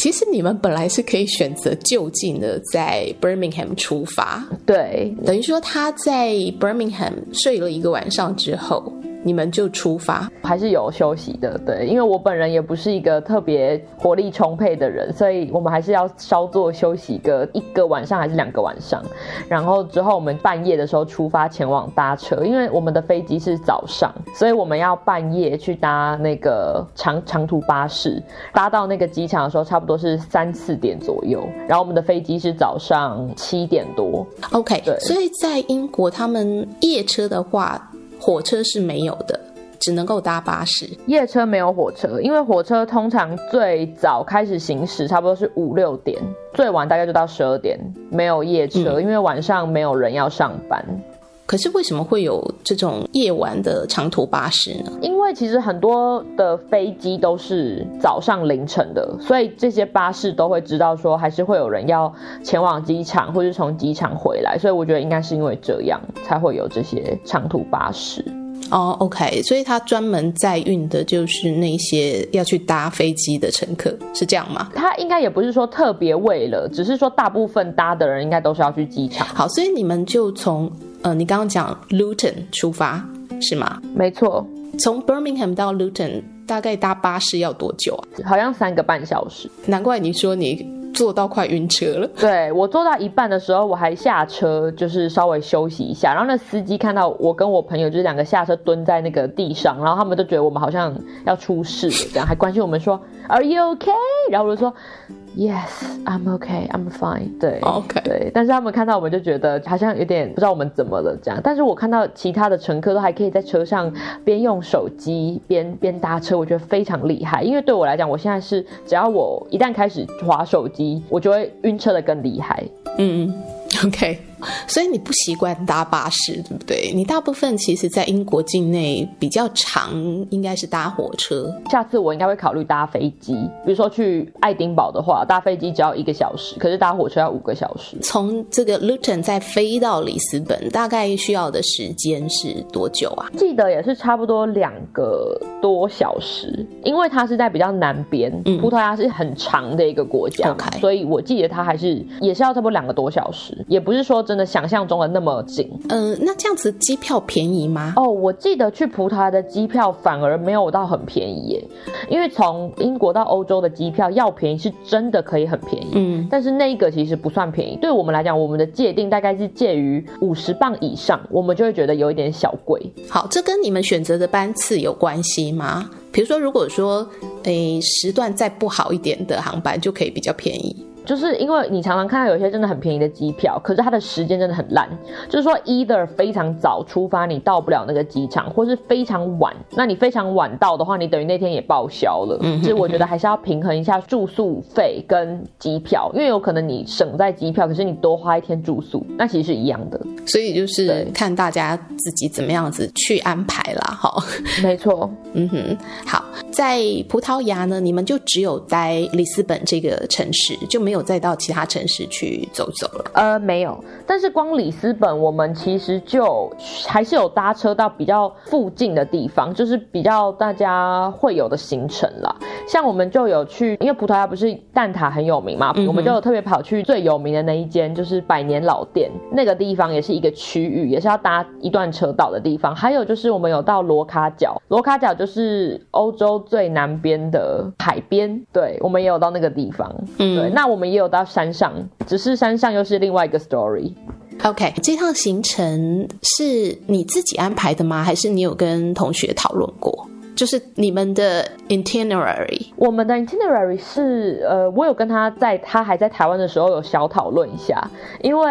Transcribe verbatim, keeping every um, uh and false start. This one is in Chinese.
其实你们本来是可以选择就近的在 Birmingham 出发， 对， 等于说他在 Birmingham 睡了一个晚上之后你们就出发， 还是有休息的。对，因为我本人也不是一个特别活力充沛的人，所以我们还是要稍作休息个一个晚上还是两个晚上，然后之后我们半夜的时候出发前往搭车，因为我们的飞机是早上，所以我们要半夜去搭那个长长途巴士，搭到那个机场的时候差不多是三四点左右，然后我们的飞机是早上七点多。 OK， 所以在英国他们夜车的话火车是没有的，只能够搭巴士。 夜车没有火车，因为火车通常最早开始行驶差不多是五六点，最晚大概就到十二点，没有夜车、嗯、因为晚上没有人要上班。 可是为什么会有这种夜晚的长途巴士呢？ 因为其实很多的飞机都是早上凌晨的，所以这些巴士都会知道说还是会有人要前往机场或是从机场回来，所以我觉得应该是因为这样才会有这些长途巴士。 哦、oh, OK， 所以他专门载运的就是那些要去搭飞机的乘客，是这样吗？ 他应该也不是说特别为了，只是说大部分搭的人应该都是要去机场。 好，所以你们就从呃，你刚刚讲 Luton 出发是吗？ 没错。 从 Birmingham 到 Luton 大概搭巴士要多久啊？ 好像三个半小时。 难怪你说你坐到快晕车了。 对，我坐到一半的时候我还下车就是稍微休息一下，然后那司机看到我跟我朋友就是两个下车蹲在那个地上，然后他们就觉得我们好像要出事了这样，还关心我们说 Are you okay？ 然后我就说Yes, I'm okay, I'm fine. 对 ，OK， 对，但是他们看到我们就觉得好像有点不知道我们怎么了这样。但是我看到其他的乘客都还可以在车上边用手机边边搭车，我觉得非常厉害。因为对我来讲，我现在是只要我一旦开始滑手机，我就会晕车的更厉害。 嗯 ，OK。所以你不习惯搭巴士，对不对？你大部分其实在英国境内比较长应该是搭火车。 下次我应该会考虑搭飞机，比如说去爱丁堡的话，搭飞机只要一个小时，可是搭火车要五个小时。 从这个 Luton 再飞到里斯本大概需要的时间是多久啊？ 记得也是差不多两个多小时，因为它是在比较南边、嗯、葡萄牙是很长的一个国家、okay. 所以我记得它还是也是要差不多两个多小时，也不是说真的想象中的那么近。 嗯，那这样子机票便宜吗？ 哦，我记得去葡萄牙的机票反而没有到很便宜耶，因为从英国到欧洲的机票要便宜是真的可以很便宜，嗯，但是那个其实不算便宜。对我们来讲，我们的界定大概是介于五十磅以上，我们就会觉得有一点小贵。 好，这跟你们选择的班次有关系吗？比如说，如果说诶时段再不好一点的航班，就可以比较便宜。 就是因为你常常看到有些真的很便宜的机票，可是它的时间真的很烂，就是说 either 非常早出发你到不了那个机场，或是非常晚，那你非常晚到的话你等于那天也报销了。嗯，所以我觉得还是要平衡一下住宿费跟机票，因为有可能你省在机票，可是你多花一天住宿，那其实是一样的。 所以就是看大家自己怎么样子去安排啦。好， 没错。 嗯哼，好，在葡萄牙呢，你们就只有在里斯本这个城市，就没有再到其他城市去走走了。 呃，没有，但是光里斯本我们其实就还是有搭车到比较附近的地方，就是比较大家会有的行程啦。像我们就有去，因为葡萄牙不是蛋挞很有名嘛、嗯、我们就有特别跑去最有名的那一间，就是百年老店，那个地方也是一个区域，也是要搭一段车道的地方。还有就是我们有到罗卡角，罗卡角就是欧洲最南边的海边，对，我们也有到那个地方。嗯，对，那我们也有到山上，只是山上又是另外一个 story。OK， 这趟行程是你自己安排的吗？还是你有跟同学讨论过？就是你们的 itinerary。 我们的 itinerary 是呃，我有跟他在他还在台湾的时候有小讨论一下，因为